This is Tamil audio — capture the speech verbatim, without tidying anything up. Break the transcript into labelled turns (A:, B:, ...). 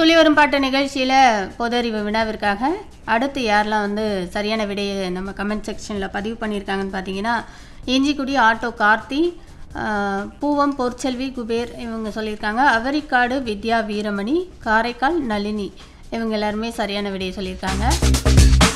A: துளி வரும் பாட்டு நிகழ்ச்சியில் பொது அறிவு வினாவிற்காக அடுத்து யாரெல்லாம் வந்து சரியான விடையை நம்ம கமெண்ட் செக்ஷனில் பதிவு பண்ணியிருக்காங்கன்னு பார்த்தீங்கன்னா, இஞ்சிக்குடி ஆட்டோ கார்த்தி, ஆஹ், பூவம் பொற்செல்வி குபேர் இவங்க சொல்லியிருக்காங்க. அவரிக்காடு வித்யா வீரமணி, காரைக்கால் நளினி இவங்க எல்லாருமே சரியான விடையை சொல்லியிருக்காங்க.